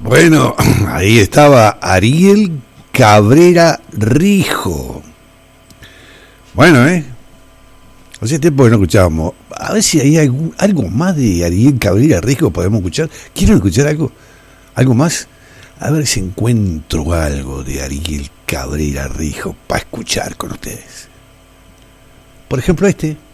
Bueno, ahí estaba Ariel Cabrera Rijo. Bueno, hace tiempo que no escuchábamos. A ver si hay algo más de Ariel Cabrera Rijo podemos escuchar. ¿Quieren escuchar algo? ¿Algo más? A ver si encuentro algo de Ariel Cabrera Rijo para escuchar con ustedes. Por ejemplo, este.